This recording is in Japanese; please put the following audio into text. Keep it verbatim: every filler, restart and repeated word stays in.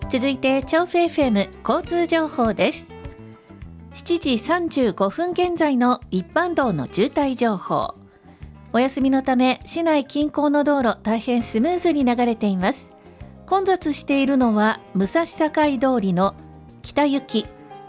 続いて調布 エフエム 交通情報です。しちじさんじゅうごふん現在の一般道の渋滞情報。お休みのため市内近郊の道路大変スムーズに流れています。混雑しているのは武蔵境通りの北行き